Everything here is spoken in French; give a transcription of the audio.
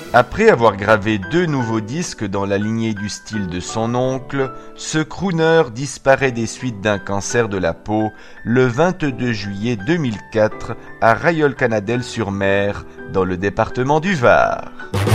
Après avoir gravé 2 nouveaux disques dans la lignée du style de son oncle, ce crooner disparaît des suites d'un cancer de la peau le 22 juillet 2004 à Rayol-Canadel-sur-Mer, dans le département du Var.